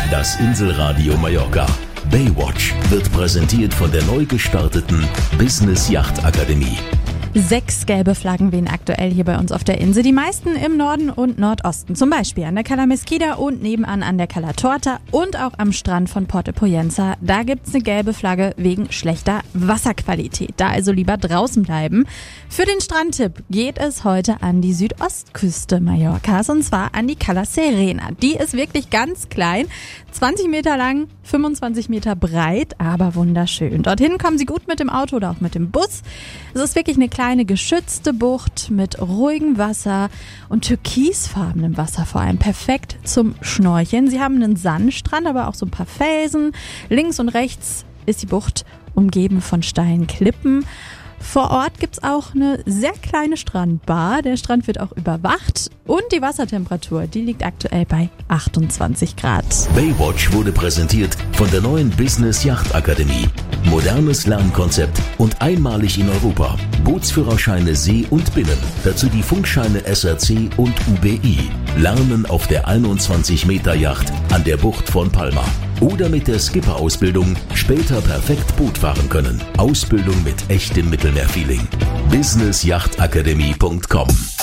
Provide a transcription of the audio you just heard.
Das Inselradio Mallorca. Baywatch wird präsentiert von der neu gestarteten Business Yacht Akademie. 6 gelbe Flaggen wehen aktuell hier bei uns auf der Insel. Die meisten im Norden und Nordosten. Zum Beispiel an der Cala Mesquida und nebenan an der Cala Torta und auch am Strand von Porto Poyensa. Da gibt's eine gelbe Flagge wegen schlechter Wasserqualität. Da also lieber draußen bleiben. Für den Strandtipp geht es heute an die Südostküste Mallorcas und zwar an die Cala Serena. Die ist wirklich ganz klein, 20 Meter lang, 25 Meter breit, aber wunderschön. Dorthin kommen Sie gut mit dem Auto oder auch mit dem Bus. Es ist wirklich eine kleine geschützte Bucht mit ruhigem Wasser und türkisfarbenem Wasser vor allem. Perfekt zum Schnorcheln. Sie haben einen Sandstrand, aber auch so ein paar Felsen. Links und rechts ist die Bucht umgeben von steilen Klippen. Vor Ort gibt's auch eine sehr kleine Strandbar. Der Strand wird auch überwacht und die Wassertemperatur, die liegt aktuell bei 28 Grad. Baywatch wurde präsentiert von der neuen Business Yacht Akademie. Modernes Lernkonzept und einmalig in Europa. Bootsführerscheine See und Binnen. Dazu die Funkscheine SRC und UBI. Lernen auf der 21 Meter Yacht an der Bucht von Palma. Oder mit der Skipper-Ausbildung später perfekt Boot fahren können. Ausbildung mit echtem Mittelmeerfeeling. businessyachtakademie.com